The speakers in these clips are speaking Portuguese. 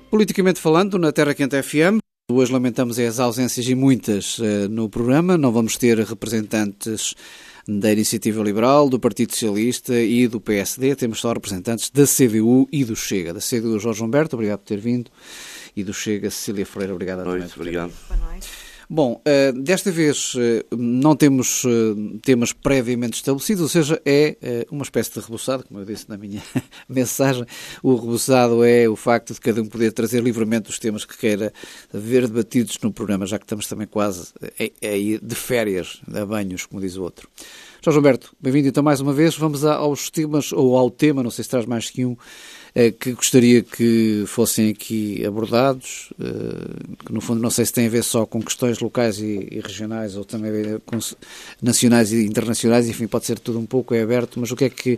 Politicamente falando, na Terra Quente FM, hoje lamentamos as ausências e muitas no programa. Não vamos ter representantes da Iniciativa Liberal, do Partido Socialista e do PSD. Temos só representantes da CDU e do Chega. Da CDU, Jorge Humberto, obrigado por ter vindo. E do Chega, Cecília Freire, obrigado. Boa noite, obrigado. Boa noite. Bom, desta vez não temos temas previamente estabelecidos, ou seja, é uma espécie de rebuçado, como eu disse na minha mensagem. O rebuçado é o facto de cada um poder trazer livremente os temas que queira ver debatidos no programa, já que estamos também quase de férias, a banhos, como diz o outro. Jorge Humberto, bem-vindo então mais uma vez. Vamos aos temas, ou ao tema, não sei se traz mais que um, que gostaria que fossem aqui abordados, que no fundo não sei se tem a ver só com questões locais e regionais ou também com nacionais e internacionais, enfim, pode ser tudo um pouco, é aberto, mas o que é que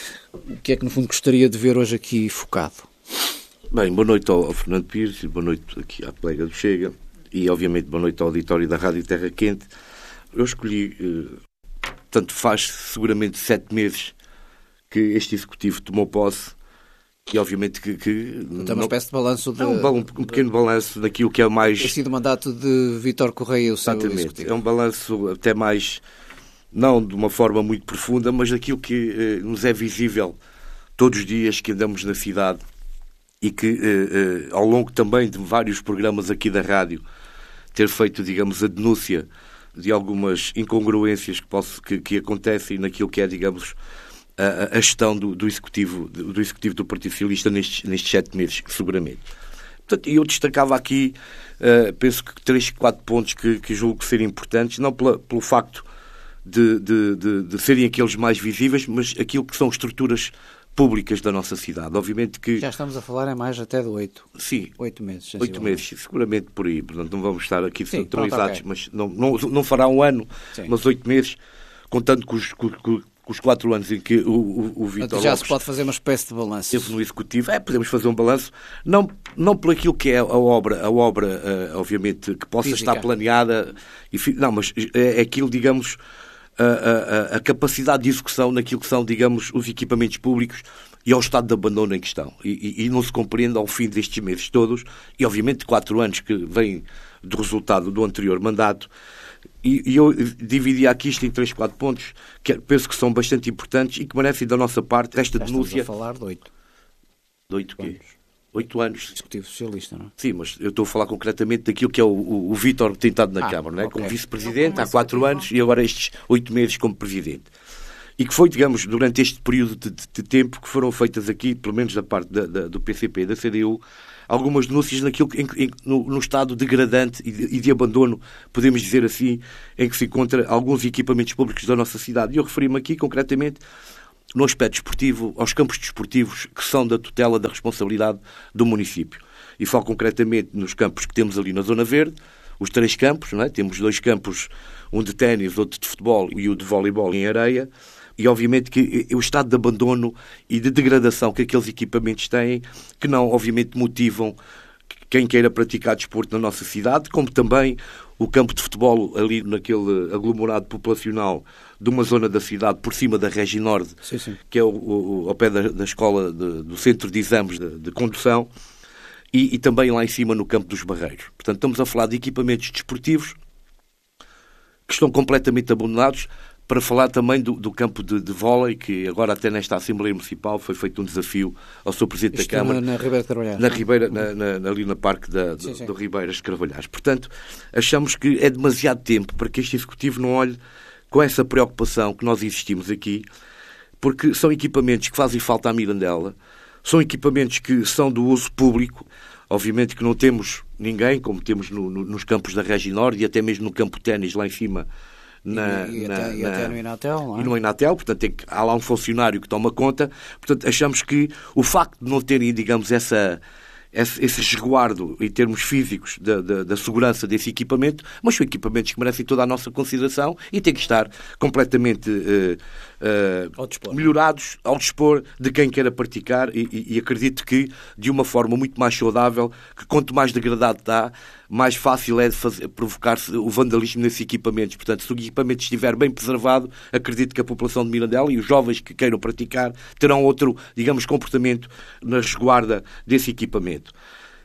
no fundo gostaria de ver hoje aqui focado? Bem, boa noite ao Fernando Pires, boa noite aqui à colega do Chega e obviamente boa noite ao auditório da Rádio Terra Quente. Eu escolhi, tanto faz seguramente 7 meses que este Executivo tomou posse. E obviamente que então, uma espécie de balanço um pequeno balanço daquilo que é mais... Tem sido o mandato de Vítor Correia, o seu executivo. É um balanço até mais, não de uma forma muito profunda, mas daquilo que nos é visível todos os dias que andamos na cidade e que ao longo também de vários programas aqui da rádio ter feito, digamos, a denúncia de algumas incongruências que acontecem naquilo que é, digamos, a gestão do Executivo do Partido Socialista nestes 7 meses, seguramente. Portanto, eu destacava aqui, penso que 3, 4 pontos que julgo serem importantes, não pelo facto de serem aqueles mais visíveis, mas aquilo que são estruturas públicas da nossa cidade. Obviamente que... Já estamos a falar em mais até de 8. Sim. 8 meses. 8 meses, seguramente por aí. Portanto, não vamos estar aqui tão exatos, okay. Mas não fará um ano, sim, mas 8 meses, contando com os 4 anos em que o Vítor já Lopes se pode fazer uma espécie de balanço. Esteve no Executivo. Podemos fazer um balanço, não por aquilo que é a obra, obviamente, que possa física, estar planeada, não, mas é aquilo, digamos, a capacidade de execução naquilo que são, digamos, os equipamentos públicos e ao estado de abandono em questão. E não se compreende ao fim destes meses todos, e obviamente 4 anos que vêm do resultado do anterior mandato. E eu dividi aqui isto em 3, 4 pontos que penso que são bastante importantes e que merecem da nossa parte esta denúncia. Estamos a falar de 8. De 8 quê? 8 anos. Executivo Socialista, não é? Sim, mas eu estou a falar concretamente daquilo que é o Vítor tem estado na Câmara, não é? Okay. Como vice-presidente há 4 anos e agora estes 8 meses como presidente. E que foi, digamos, durante este período de tempo que foram feitas aqui, pelo menos da parte do PCP e da CDU, algumas denúncias no estado degradante e de abandono, podemos dizer assim, em que se encontra alguns equipamentos públicos da nossa cidade. E eu referi-me aqui, concretamente, no aspecto desportivo, aos campos desportivos que são da tutela da responsabilidade do município. E falo concretamente nos campos que temos ali na Zona Verde, os 3 campos, não é? Temos 2 campos, um de ténis, outro de futebol e o de voleibol em areia. E obviamente que o estado de abandono e de degradação que aqueles equipamentos têm, que não obviamente motivam quem queira praticar desporto na nossa cidade, como também o campo de futebol ali naquele aglomerado populacional de uma zona da cidade por cima da Regi Norte, sim. Que é ao pé da escola do Centro de Exames de Condução, e também lá em cima no campo dos Barreiros. Portanto, estamos a falar de equipamentos desportivos que estão completamente abandonados. Para falar também do campo de vôlei, que agora até nesta Assembleia Municipal foi feito um desafio ao Sr. Presidente da Câmara. Na Ribeira de Carvalhais. Ali na Parque do Ribeiras de Carvalhais. Portanto, achamos que é demasiado tempo para que este Executivo não olhe com essa preocupação que nós existimos aqui, porque são equipamentos que fazem falta à Mirandela, são equipamentos que são do uso público. Obviamente que não temos ninguém, como temos nos campos da Regi Norte e até mesmo no campo de ténis lá em cima, até no Inatel, não é? E no Inatel, portanto, há lá um funcionário que toma conta. Portanto, achamos que o facto de não terem, digamos, esse resguardo em termos físicos da segurança desse equipamento, mas são equipamentos que merecem toda a nossa consideração e têm que estar completamente melhorados ao dispor de quem queira praticar e acredito que de uma forma muito mais saudável, que quanto mais degradado está, mais fácil é de provocar-se o vandalismo nesses equipamentos. Portanto, se o equipamento estiver bem preservado, acredito que a população de Mirandela e os jovens que queiram praticar terão outro, digamos, comportamento na resguarda desse equipamento.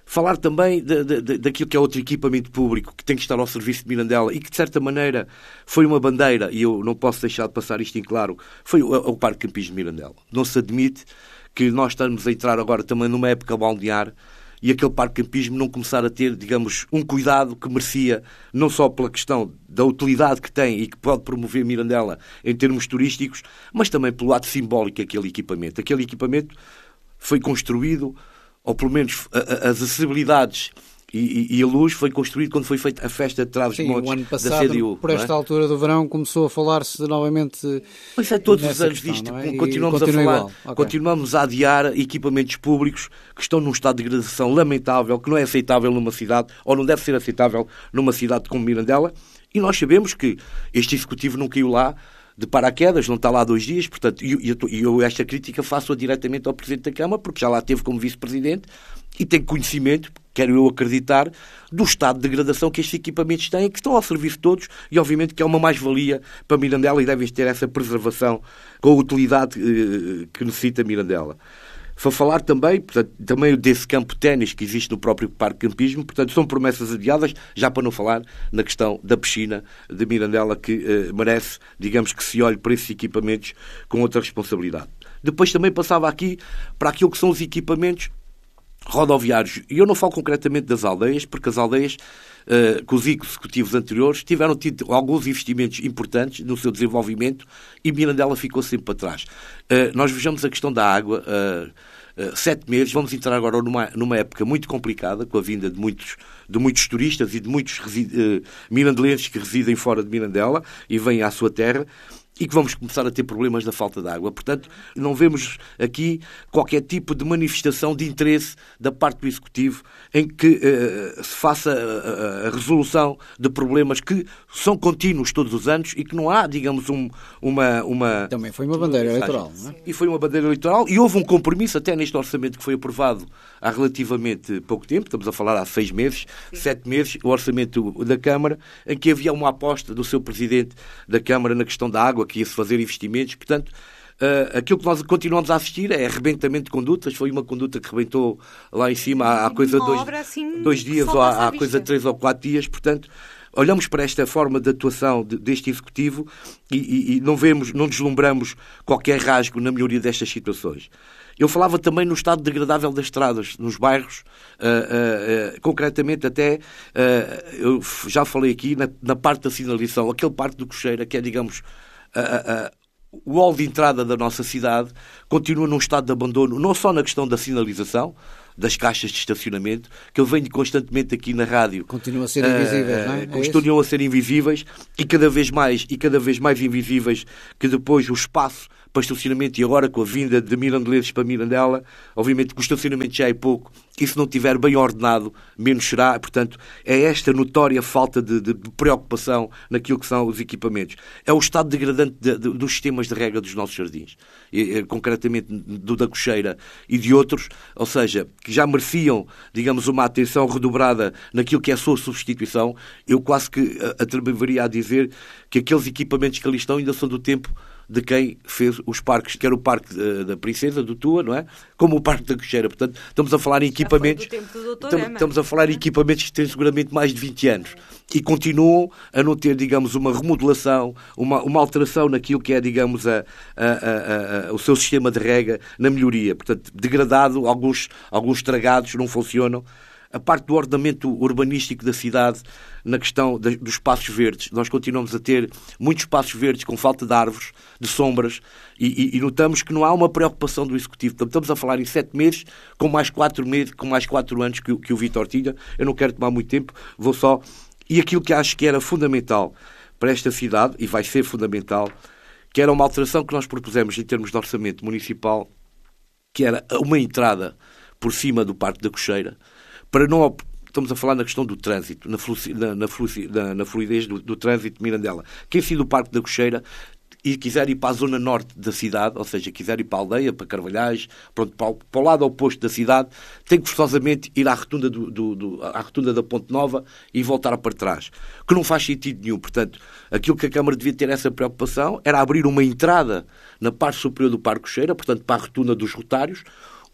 Falar também daquilo que é outro equipamento público que tem que estar ao serviço de Mirandela e que, de certa maneira, foi uma bandeira, e eu não posso deixar de passar isto em claro, foi o Parque Campismo de Mirandela. Não se admite que nós estamos a entrar agora também numa época balnear e aquele Parque Campismo não começar a ter, digamos, um cuidado que merecia, não só pela questão da utilidade que tem e que pode promover Mirandela em termos turísticos, mas também pelo ato simbólico daquele equipamento. Aquele equipamento foi construído, ou pelo menos as acessibilidades e a luz foi construído quando foi feita a festa de Trás-os-Montes o ano passado, da CDU. por esta altura do verão, começou a falar-se novamente. Mas é todos os anos questão, disto, é? continuamos a falar, continuamos a adiar equipamentos públicos que estão num estado de degradação lamentável, que não é aceitável numa cidade, ou não deve ser aceitável numa cidade como Mirandela, e nós sabemos que este Executivo não caiu lá de paraquedas, não está lá há 2 dias, portanto, eu esta crítica faço-a diretamente ao Presidente da Câmara, porque já lá esteve como Vice-Presidente e tem conhecimento, quero eu acreditar, do estado de degradação que estes equipamentos têm, que estão ao serviço de todos e, obviamente, que é uma mais-valia para Mirandela e devem ter essa preservação com a utilidade que necessita Mirandela. Foi falar também, portanto, também desse campo de ténis que existe no próprio Parque Campismo, portanto, são promessas adiadas, já para não falar na questão da piscina de Mirandela, que merece, digamos, que se olhe para esses equipamentos com outra responsabilidade. Depois também passava aqui para aquilo que são os equipamentos rodoviários. E eu não falo concretamente das aldeias, porque as aldeias, com os executivos anteriores, tiveram tido alguns investimentos importantes no seu desenvolvimento e Mirandela ficou sempre para trás. Nós vejamos a questão da água. 7 meses, vamos entrar agora numa época muito complicada, com a vinda de muitos turistas e de muitos mirandelenses que residem fora de Mirandela e vêm à sua terra, e que vamos começar a ter problemas da falta de água. Portanto, não vemos aqui qualquer tipo de manifestação de interesse da parte do Executivo em que se faça a resolução de problemas que são contínuos todos os anos e que não há, digamos, uma... Também foi uma bandeira eleitoral, não é? E foi uma bandeira eleitoral e houve um compromisso até neste orçamento que foi aprovado há relativamente pouco tempo, estamos a falar há 6 meses, 7 meses, o orçamento da Câmara, em que havia uma aposta do seu Presidente da Câmara na questão da água, que ia-se fazer investimentos. Portanto, aquilo que nós continuamos a assistir é arrebentamento de condutas. Foi uma conduta que rebentou lá em cima há coisa de 2 dias ou há coisa de 3 ou 4 dias. Portanto, olhamos para esta forma de atuação deste Executivo e não deslumbramos qualquer rasgo na melhoria destas situações. Eu falava também no estado degradável das estradas, nos bairros, concretamente até, eu já falei aqui, na parte da sinalização, aquele parque do Cocheira, que é, digamos, o hall de entrada da nossa cidade, continua num estado de abandono, não só na questão da sinalização, das caixas de estacionamento, que eu venho constantemente aqui na rádio. Continuam a ser invisíveis, não é? Continuam a ser invisíveis e cada vez mais invisíveis, que depois o espaço para estacionamento, e agora com a vinda de mirandelenses para Mirandela, obviamente que o estacionamento já é pouco, e se não estiver bem ordenado, menos será. Portanto, é esta notória falta de preocupação naquilo que são os equipamentos. É o estado degradante dos sistemas de rega dos nossos jardins, concretamente do da Cocheira e de outros, ou seja, que já mereciam, digamos, uma atenção redobrada naquilo que é a sua substituição. Eu quase que atreveria a dizer que aqueles equipamentos que ali estão ainda são do tempo de quem fez os parques, quer o Parque da Princesa, do Tua, não é? Como o Parque da Cocheira. Portanto, estamos a falar em equipamentos... Estamos a falar em equipamentos que têm seguramente mais de 20 anos e continuam a não ter, digamos, uma remodelação, uma alteração naquilo que é, digamos, o seu sistema de rega, na melhoria. Portanto, degradado, alguns estragados, não funcionam. A parte do ordenamento urbanístico da cidade, na questão dos espaços verdes. Nós continuamos a ter muitos espaços verdes com falta de árvores, de sombras, e notamos que não há uma preocupação do Executivo. Portanto, estamos a falar em 7 meses, com mais 4 anos que o Vítor tinha. Eu não quero tomar muito tempo, vou só... E aquilo que acho que era fundamental para esta cidade, e vai ser fundamental, que era uma alteração que nós propusemos em termos de orçamento municipal, que era uma entrada por cima do Parque da Cocheira, para não... Estamos a falar na questão do trânsito, na fluidez do trânsito de Mirandela. Quem sair do Parque da Cocheira e quiser ir para a zona norte da cidade, ou seja, quiser ir para a aldeia, para Carvalhais, pronto, para o lado oposto da cidade, tem que forçosamente ir à rotunda, à rotunda da Ponte Nova e voltar para trás. Que não faz sentido nenhum. Portanto, aquilo que a Câmara devia ter essa preocupação era abrir uma entrada na parte superior do Parque Cocheira, portanto, para a rotunda dos rotários,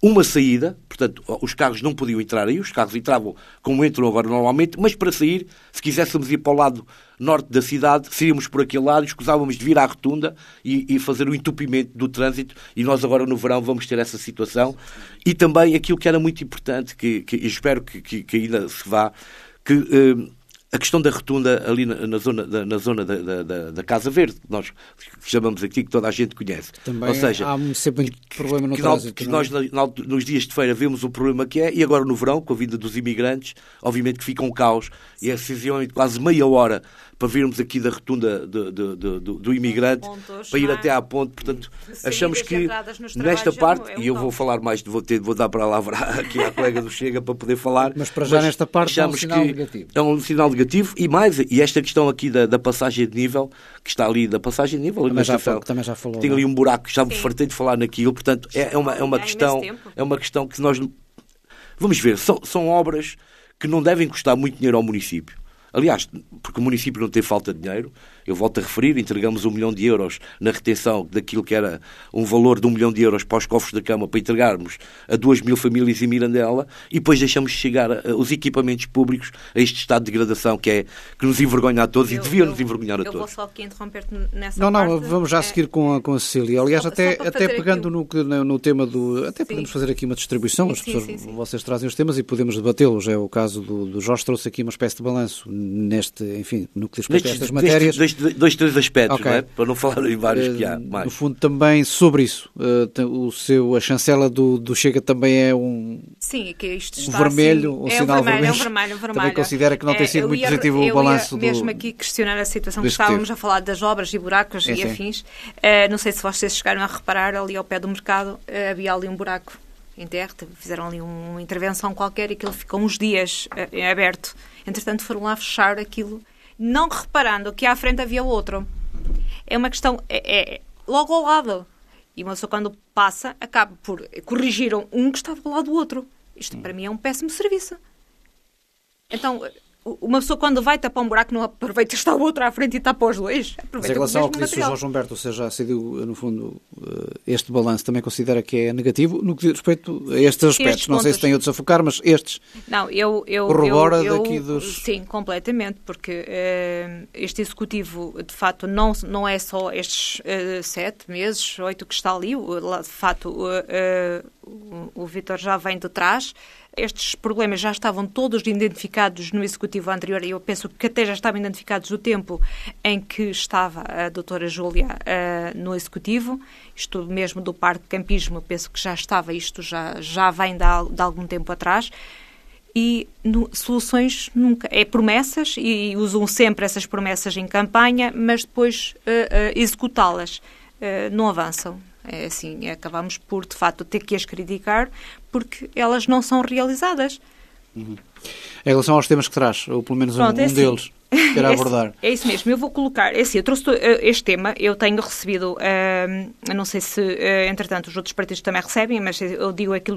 uma saída, portanto, os carros não podiam entrar aí, os carros entravam como entram agora normalmente, mas para sair, se quiséssemos ir para o lado norte da cidade, saíamos por aquele lado, escusávamos de vir à rotunda e fazer o entupimento do trânsito, e nós agora no verão vamos ter essa situação. E também aquilo que era muito importante, que espero que ainda se vá, que a questão da rotunda ali na zona da Casa Verde, que nós chamamos aqui, que toda a gente conhece. Também. Ou seja, há sempre muito problema no trânsito. Que nós, nos dias de feira, vemos o problema que é, e agora no verão, com a vinda dos imigrantes, obviamente que fica um caos, e é precisamente quase meia hora para virmos aqui da rotunda do imigrante, para ir até à ponte. Portanto, achamos que nesta parte, e eu vou falar mais, vou dar para a palavra aqui à colega do Chega para poder falar. Mas para já nesta parte é um sinal negativo. É um sinal negativo, e esta questão aqui da passagem de nível, que está ali, da passagem de nível, também já falou. Tem ali um buraco, já me fartei de falar naquilo, portanto, é uma questão que nós... Vamos ver, são obras que não devem custar muito dinheiro ao município. Aliás, porque o município não tem falta de dinheiro, eu volto a referir, entregamos 1 milhão de euros na retenção daquilo que era um valor de 1 milhão de euros para os cofres da Câmara para entregarmos a 2.000 famílias em Mirandela, e depois deixamos chegar os equipamentos públicos a este estado de degradação que nos envergonha a todos e devia nos envergonhar a todos. Eu vou só aqui interromper-te nessa parte. Não, vamos já seguir com a Cecília. Aliás, até pegando no tema do... Até podemos fazer aqui uma distribuição, vocês trazem os temas e podemos debatê-los. É o caso do Jorge, trouxe aqui uma espécie de balanço no que diz respeito a estas matérias. 2, 3 aspectos, okay. Não é? Para não falar em vários que há mais. No fundo, também sobre isso, a chancela do Chega também é um... Sim, que isto está vermelho, assim, um sinal vermelho. É um vermelho. Também considera que não tem sido muito positivo o balanço mesmo aqui questionar a situação que estávamos a falar das obras e buracos e afins. Não sei se vocês chegaram a reparar, ali ao pé do mercado havia ali um buraco em terra, fizeram ali uma intervenção qualquer e aquilo ficou uns dias aberto. Entretanto, foram lá fechar aquilo, não reparando que à frente havia outro. É uma questão, logo ao lado. E uma pessoa, quando passa, acaba por corrigir um que estava ao lado do outro. Isto, para mim, é um péssimo serviço. Então, uma pessoa, quando vai tapar um buraco, não aproveita que está o outro à frente e tapa os dois. Mas em relação ao que disse o Jorge Humberto, ou seja, decidiu, no fundo, este balanço, também considera que é negativo no que diz respeito a estes aspectos. Não sei se tem outros a focar, mas estes. Não, eu corrobora daqui dos... Sim, completamente, porque este executivo, de facto, não é só estes 7 meses, 8 que está ali. De facto, o Vítor já vem de trás. Estes problemas já estavam todos identificados no executivo anterior e eu penso que até já estavam identificados do tempo em que estava a doutora Júlia no executivo. Isto mesmo do parque de campismo, eu penso que já estava, isto já vem de algum tempo atrás. E soluções nunca. É promessas e usam sempre essas promessas em campanha, mas depois executá-las não avançam. É assim, acabamos por, de facto, ter que as criticar porque elas não são realizadas. Em relação aos temas que traz, ou pelo menos um deles, quero abordar. É isso mesmo, eu vou colocar... É assim, eu trouxe este tema, eu tenho recebido, não sei se, entretanto, os outros partidos também recebem, mas eu digo aquilo